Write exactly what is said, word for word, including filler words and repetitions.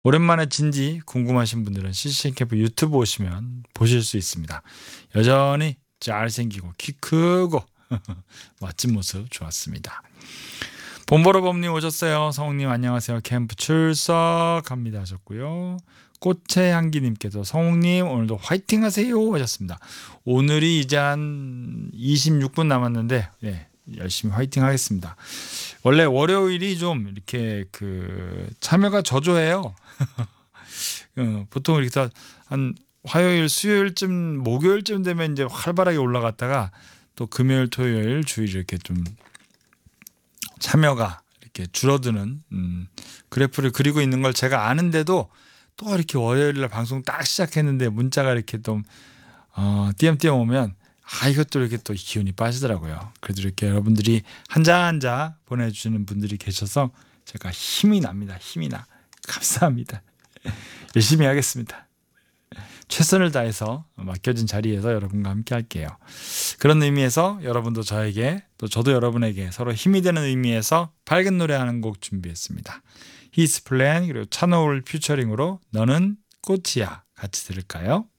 오랜만에 진지 궁금하신 분들은 씨씨엔 캠프 유튜브 오시면 보실 수 있습니다. 여전히 잘생기고 키 크고 멋진 모습 좋았습니다. 봄보러봄님 오셨어요. 성우님 안녕하세요. 캠프 출석합니다 하셨고요. 꽃의 향기님께서 성우님 오늘도 화이팅 하세요 하셨습니다. 오늘이 이제 한 이십육 분 남았는데 네, 열심히 화이팅 하겠습니다. 원래 월요일이 좀 이렇게 그 참여가 저조해요. 어, 보통 이렇게 한 화요일, 수요일쯤, 목요일쯤 되면 이제 활발하게 올라갔다가 또 금요일, 토요일, 주일 이렇게 좀 참여가 이렇게 줄어드는 음, 그래프를 그리고 있는 걸 제가 아는데도 또 이렇게 월요일날 방송 딱 시작했는데 문자가 이렇게 좀 어, 띄엄띄엄 오면 아 이것도 이렇게 또 기운이 빠지더라고요. 그래도 이렇게 여러분들이 한자 한자 보내주시는 분들이 계셔서 제가 힘이 납니다. 힘이 나. 감사합니다. 열심히 하겠습니다. 최선을 다해서 맡겨진 자리에서 여러분과 함께 할게요. 그런 의미에서 여러분도 저에게 또 저도 여러분에게 서로 힘이 되는 의미에서 밝은 노래하는 곡 준비했습니다. 히스플랜 그리고 찬호울 퓨처링으로 너는 꽃이야 같이 들을까요?